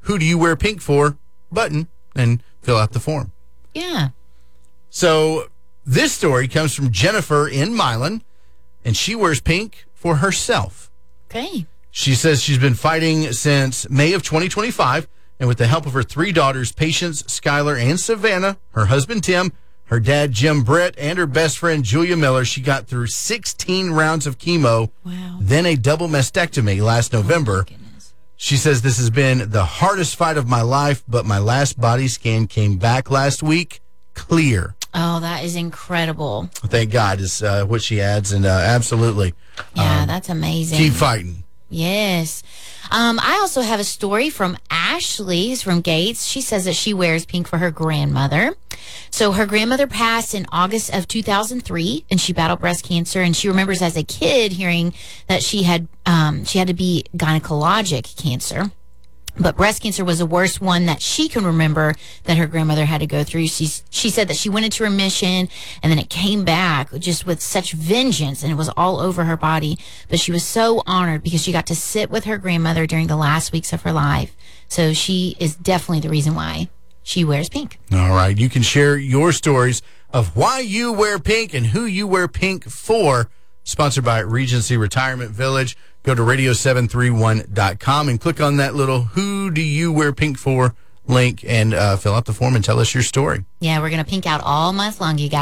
Who Do You Wear Pink For button and fill out the form. Yeah. So this story comes from Jennifer in Milan, and she wears pink for herself. Okay. She says she's been fighting since May of 2025, and with the help of her 3 daughters, Patience, Skylar, and Savannah, her husband Tim, her dad Jim Brett, and her best friend Julia Miller, she got through 16 rounds of chemo, then a double mastectomy last November. Oh, she says, this has been the hardest fight of my life, but my last body scan came back last week clear. Oh, that is incredible. Thank God is what she adds, and absolutely. Yeah, that's amazing. Keep fighting. Yes. I also have a story from Ashley, who's from Gates. She says that she wears pink for her grandmother. So her grandmother passed in August of 2003, and she battled breast cancer. And she remembers as a kid hearing that she had to be gynecologic cancer. But breast cancer was the worst one that she can remember that her grandmother had to go through. She said that she went into remission, and then it came back just with such vengeance, and it was all over her body. But she was so honored because she got to sit with her grandmother during the last weeks of her life. So she is definitely the reason why she wears pink. All right. You can share your stories of why you wear pink and who you wear pink for. Sponsored by Regency Retirement Village. Go to radio731.com and click on that little Who Do You Wear Pink For link and fill out the form and tell us your story. Yeah, we're going to pink out all month long, you guys.